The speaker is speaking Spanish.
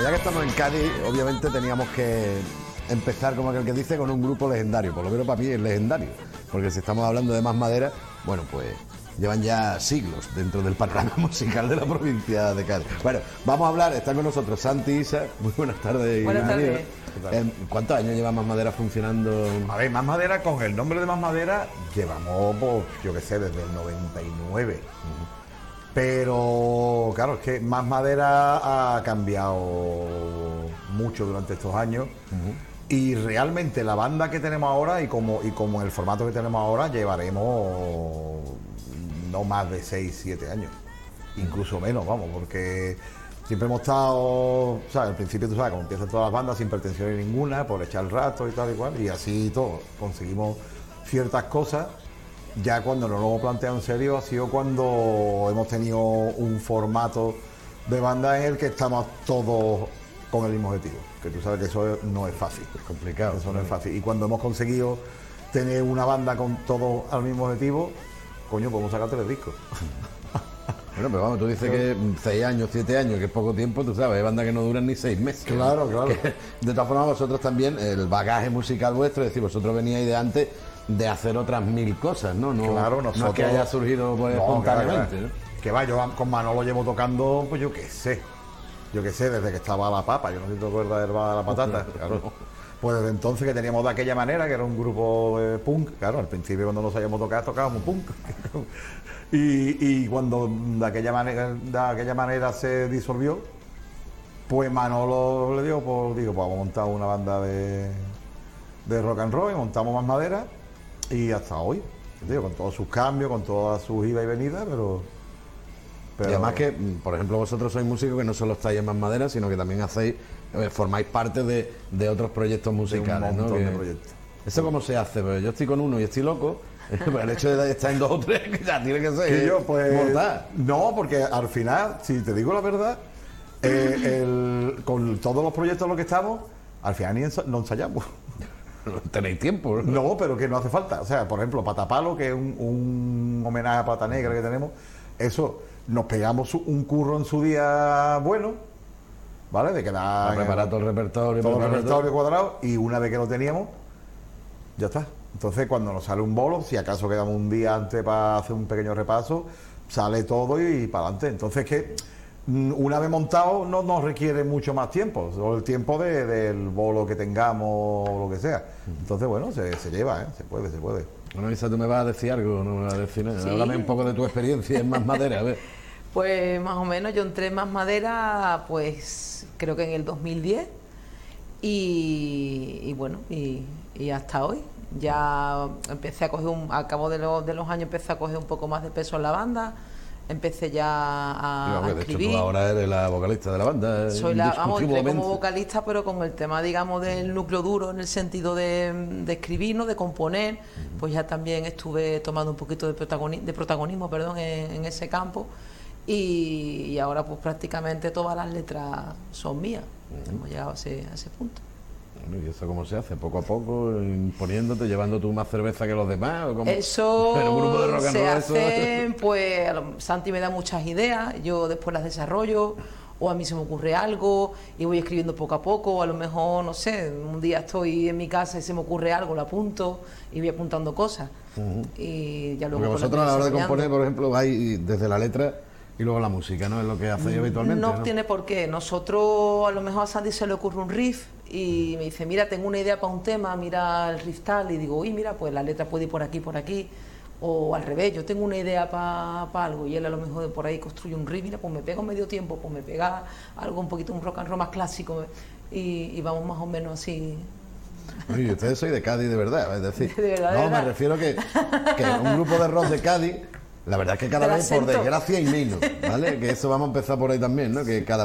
ya que estamos en Cádiz, obviamente teníamos que empezar, como aquel que dice, con un grupo legendario. Por lo menos para mí es legendario. Porque si estamos hablando de Más Madera, bueno, pues llevan ya siglos dentro del panorama musical de la provincia de Cádiz. Bueno, vamos a hablar, están con nosotros Santi y Isa. Muy buenas tardes. Y buenas tardes. ¿Cuántos años lleva Más Madera funcionando? A ver, Más Madera, con el nombre de Más Madera, llevamos, pues, yo qué sé, desde el 99. Pero, claro, es que Más Madera ha cambiado mucho durante estos años. Y realmente la banda que tenemos ahora y como el formato que tenemos ahora, llevaremos no más de 6, 7 años. Incluso menos, vamos, porque siempre hemos estado, ¿sabes? Al principio, tú sabes, como empiezan todas las bandas sin pretensiones ninguna, por echar el rato y tal y cual, y así todo. Conseguimos ciertas cosas. Ya cuando nos lo hemos planteado en serio ha sido cuando hemos tenido un formato de banda en el que estamos todos con el mismo objetivo. Que tú sabes que eso no es fácil. Es complicado. Eso no es fácil. Y cuando hemos conseguido tener una banda con todos al mismo objetivo, coño, podemos sacar 3 discos. Bueno, pero vamos, tú dices que 6 años, 7 años, que es poco tiempo, tú sabes, hay bandas que no duran ni 6 meses. Claro, claro. Que, de todas formas, vosotros también, el bagaje musical vuestro, es decir, vosotros veníais de antes de hacer otras 1000 cosas, ¿no? Claro, nosotros... No es que haya surgido pues, espontáneamente, claro. ¿no? Que va, yo con Manolo llevo tocando, pues yo qué sé, desde que estaba La Papa, yo no sé si te acuerdas del Bar de la Patata, claro. Pues desde entonces que teníamos de aquella manera, que era un grupo de punk, claro, al principio cuando no sabíamos tocar, tocábamos punk. y cuando de aquella manera se disolvió, pues Manolo le dio, pues digo, pues vamos a montar una banda de rock and roll, y montamos Más Madera, y hasta hoy, digo, con todos sus cambios, con todas sus idas y venidas, pero y además que, por ejemplo, vosotros sois músicos que no solo estáis en Más Madera, sino que también formáis parte de otros proyectos musicales, un montón ¿no? de proyectos. ¿Eso cómo se hace? Pues yo estoy con uno y estoy loco, pero el hecho de estar en 2 o 3, que ya tiene que ser Que yo, pues, mortal. No, porque al final, si te digo la verdad, con todos los proyectos en los que estamos, al final no ensayamos. No tenéis tiempo, ¿no? No, pero que no hace falta. O sea, por ejemplo, Patapalo, que es un homenaje a Pata Negra que tenemos, eso, nos pegamos un curro en su día bueno, ¿vale? De quedar... Preparar todo el repertorio. Todo el repertorio cuadrado, y una vez que lo teníamos, ya está. Entonces, cuando nos sale un bolo, si acaso quedamos un día antes para hacer un pequeño repaso, sale todo y para adelante. Entonces, que una vez montado no nos requiere mucho más tiempo, solo el tiempo del bolo que tengamos o lo que sea. Entonces, bueno, se lleva, se puede. Bueno, Isa, tú me vas a decir algo, no me vas a decir nada. Sí. Háblame un poco de tu experiencia en Más Madera, a ver. Pues más o menos yo entré en Más Madera, pues creo que en el 2010 y bueno, y hasta hoy. Ya empecé a coger a cabo de los años empecé a coger un poco más de peso en la banda, empecé ya a De hecho, escribir. tú ahora eres la vocalista de la banda. Soy entré como indiscutiblemente. vocalista, pero con el tema, digamos, del núcleo duro, en el sentido de escribir, ¿no? De componer, pues ya también estuve tomando un poquito de protagonismo, en ese campo, y ahora pues prácticamente todas las letras son mías. Hemos llegado a ese punto. Bueno, ¿y eso cómo se hace? ¿Poco a poco? ¿Imponiéndote, llevando tú más cerveza que los demás? ¿O cómo? Eso en un grupo de rock and se roll, hace, pues Santi me da muchas ideas, yo después las desarrollo, o a mí se me ocurre algo y voy escribiendo poco a poco, o a lo mejor, no sé, un día estoy en mi casa y se me ocurre algo, lo apunto y voy apuntando cosas. Y ya luego... Porque vosotros a la hora de componer, por ejemplo, vais desde la letra y luego la música, ¿no? Es lo que hacéis habitualmente, No ¿no? tiene por qué. Nosotros, a lo mejor a Santi se le ocurre un riff y me dice, mira, tengo una idea para un tema, mira el riff tal, y digo, uy, mira, pues la letra puede ir por aquí, o al revés, yo tengo una idea para algo y él a lo mejor por ahí construye un riff, mira, pues me pega medio tiempo, pues me pega algo un poquito, un rock and roll más clásico, y vamos más o menos así. Oye, ustedes sois de Cádiz de verdad, es decir, De verdad, de no, verdad. me refiero que un grupo de rock de Cádiz, la verdad es que cada Del vez, por acento. desgracia, hay menos, ¿vale? Que eso vamos a empezar por ahí también, ¿no? Que cada